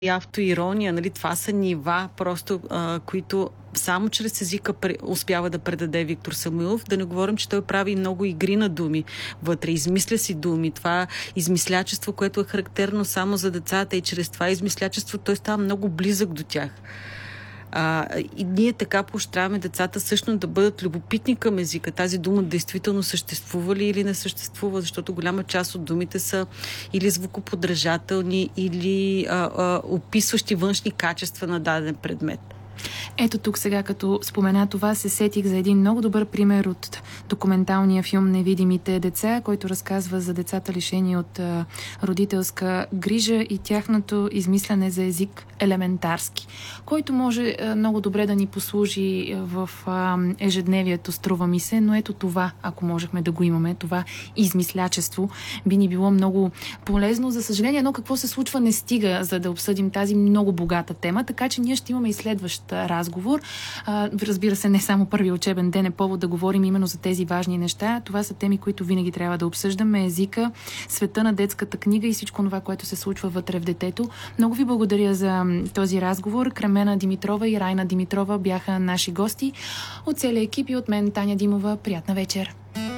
и автоирония, нали? Това са нива, просто, които само чрез езика успява да предаде Виктор Самуилов. Да не говорим, че той прави много игри на думи вътре. Измисля си думи. Това измислячество, което е характерно само за децата, и чрез това измислячество той става много близък до тях. И ние така поощряваме децата всъщност да бъдат любопитни към езика. Тази дума действително съществува ли или не съществува, защото голяма част от думите са или звукоподражателни, или описващи външни качества на даден предмет. Ето тук сега, като спомена това, се сетих за един много добър пример от документалния филм «Невидимите деца», който разказва за децата, лишени от родителска грижа и тяхното измисляне за език елементарски, който може много добре да ни послужи в ежедневието, струва ми се, но ето това, ако можехме да го имаме, това измислячество, би ни било много полезно. За съжаление, но какво се случва не стига, за да обсъдим тази много богата тема, така че ние ще имаме и следващ разговор. Разбира се, не само първи учебен ден е повод да говорим именно за тези важни неща. Това са теми, които винаги трябва да обсъждаме. Езика, света на детската книга и всичко това, което се случва вътре в детето. Много ви благодаря за този разговор. Кремена Димитрова и Райна Димитрова бяха наши гости. От целия екип и от мен, Таня Димова, приятна вечер!